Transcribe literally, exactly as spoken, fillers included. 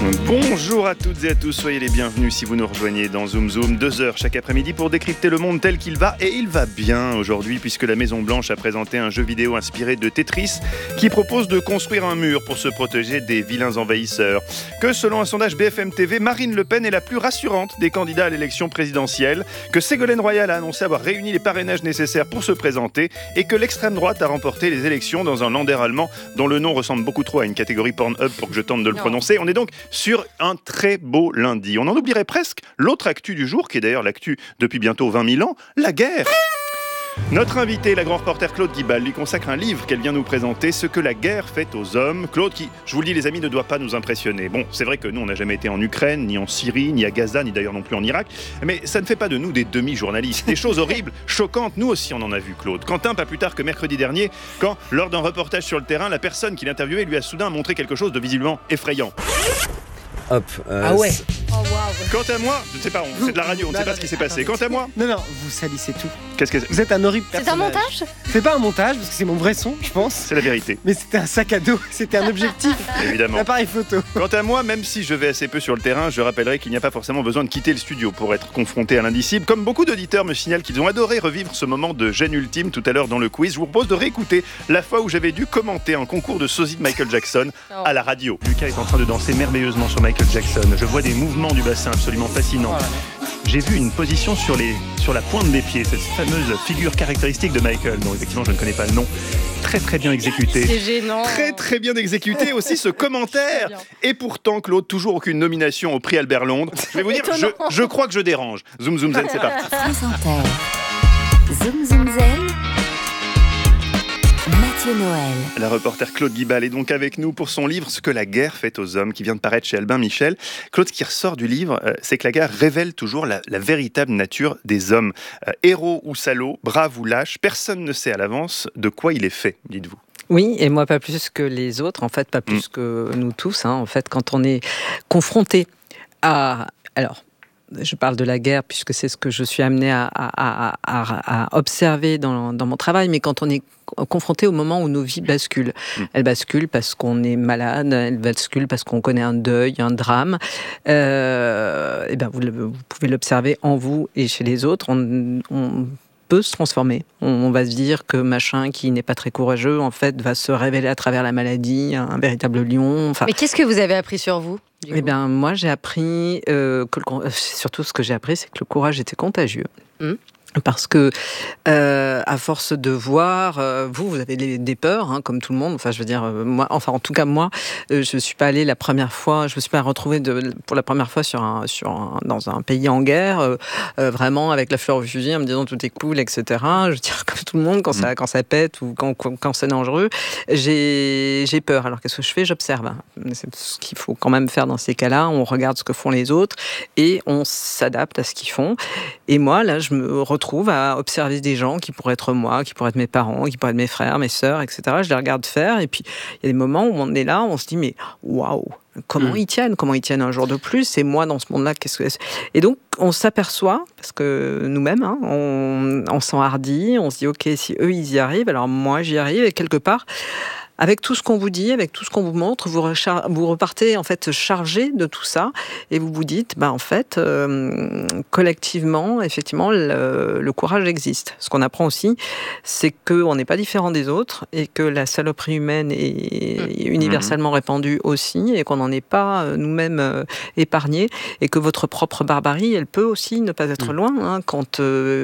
Bonjour à toutes et à tous, soyez les bienvenus si vous nous rejoignez dans Zoom Zoom, deux heures chaque après-midi pour décrypter le monde tel qu'il va, et il va bien aujourd'hui puisque la Maison Blanche a présenté un jeu vidéo inspiré de Tetris qui propose de construire un mur pour se protéger des vilains envahisseurs. Que selon un sondage B F M T V, Marine Le Pen est la plus rassurante des candidats à l'élection présidentielle, que Ségolène Royal a annoncé avoir réuni les parrainages nécessaires pour se présenter et que l'extrême droite a remporté les élections dans un lander allemand dont le nom ressemble beaucoup trop à une catégorie Pornhub pour que je tente de le non. prononcer. On est donc sur un très beau lundi. On en oublierait presque l'autre actu du jour, qui est d'ailleurs l'actu depuis bientôt vingt mille ans, la guerre. Notre invitée, la grand reporter Claude Guibal, lui consacre un livre qu'elle vient nous présenter, Ce que la guerre fait aux hommes. Claude qui, je vous le dis les amis, ne doit pas nous impressionner. Bon, c'est vrai que nous, on n'a jamais été en Ukraine, ni en Syrie, ni à Gaza, ni d'ailleurs non plus en Irak, mais ça ne fait pas de nous des demi-journalistes. Des choses horribles, choquantes, nous aussi on en a vu, Claude. Quentin, pas plus tard que mercredi dernier, quand, lors d'un reportage sur le terrain, la personne qui l'interviewait lui a soudain montré quelque chose de visiblement effrayant. Hop, euh, ah ouais. Oh, wow. Quant à moi, je ne sais pas, on, c'est de la radio, on ne sait pas ce qui s'est passé. Quant à moi, non non, vous salissez tout. Qu'est-ce que c'est ? Vous êtes un horrible personnage. C'est un montage ? C'est pas un montage parce que c'est mon vrai son, je pense. C'est la vérité. Mais c'était un sac à dos, c'était un objectif. Évidemment. Un appareil photo. Quant à moi, même si je vais assez peu sur le terrain, je rappellerai qu'il n'y a pas forcément besoin de quitter le studio pour être confronté à l'indicible. Comme beaucoup d'auditeurs me signalent qu'ils ont adoré revivre ce moment de gêne ultime tout à l'heure dans le quiz, je vous propose de réécouter la fois où j'avais dû commenter un concours de sosie de Michael Jackson oh. à la radio. Lucas est en train de danser merveilleusement sur Michael Jackson. Je vois des mouvements du bassin absolument fascinants. Oh. J'ai vu une position sur, les, sur la pointe des pieds, cette fameuse figure caractéristique de Michael, dont effectivement je ne connais pas le nom. Très très bien exécuté. C'est gênant. Très très bien exécuté aussi ce commentaire. Et pourtant, Claude, toujours aucune nomination au prix Albert Londres. Je vais vous dire, je, je crois que je dérange. Zoom Zoom Zen, c'est parti. France Inter. Zoom Zoom Zen. Mathieu Noël. La reporter Claude Guibal est donc avec nous pour son livre « Ce que la guerre fait aux hommes » qui vient de paraître chez Albin Michel. Claude, ce qui ressort du livre, euh, c'est que la guerre révèle toujours la, la véritable nature des hommes. Euh, héros ou salauds, braves ou lâches, personne ne sait à l'avance de quoi il est fait, dites-vous. Oui, et moi pas plus que les autres, en fait, pas plus mmh. que nous tous. Hein, en fait, quand on est confronté à... Alors, je parle de la guerre puisque c'est ce que je suis amenée à, à, à, à observer dans, dans mon travail, mais quand on est confronté au moment où nos vies basculent. Mmh. Elles basculent parce qu'on est malade, elles basculent parce qu'on connaît un deuil, un drame. Euh, et ben vous, vous pouvez l'observer en vous et chez les autres. On, on peut se transformer. On, on va se dire que machin qui n'est pas très courageux, en fait, va se révéler à travers la maladie, un véritable lion. Enfin, mais qu'est-ce que vous avez appris sur vous ? Eh bien, moi, j'ai appris euh, que le, surtout ce que j'ai appris, c'est que le courage était contagieux. Mmh. Parce que, euh, à force de voir, euh, vous, vous avez des, des peurs, hein, comme tout le monde. Enfin, je veux dire, euh, moi, enfin, en tout cas, moi, euh, je suis pas allée la première fois, je me suis pas retrouvée de, pour la première fois sur un, sur un, dans un pays en guerre, euh, euh, vraiment avec la fleur au fusil, en me disant tout est cool, et cetera. Je veux dire, comme tout le monde, quand ça, quand ça pète ou quand, quand c'est dangereux, j'ai, j'ai peur. Alors, qu'est-ce que je fais ? J'observe. C'est ce qu'il faut quand même faire dans ces cas-là. On regarde ce que font les autres et on s'adapte à ce qu'ils font. Et moi, là, je me retrouve trouve à observer des gens qui pourraient être moi, qui pourraient être mes parents, qui pourraient être mes frères, mes sœurs, et cetera. Je les regarde faire et puis il y a des moments où on est là, on se dit mais waouh, comment mmh. ils tiennent, comment ils tiennent un jour de plus, et moi dans ce monde-là, qu'est-ce que c'est ? Et donc on s'aperçoit, parce que nous-mêmes, hein, on, on s'enhardit, on se dit ok, si eux ils y arrivent, alors moi j'y arrive, et quelque part, avec tout ce qu'on vous dit, avec tout ce qu'on vous montre, vous, rechar- vous repartez en fait chargé de tout ça et vous vous dites, bah, en fait, euh, collectivement, effectivement, le, le courage existe. Ce qu'on apprend aussi, c'est qu'on n'est pas différent des autres et que la saloperie humaine est mmh. universellement répandue aussi et qu'on n'en est pas nous-mêmes euh, épargnés et que votre propre barbarie, elle peut aussi ne pas être loin. Hein, quand euh,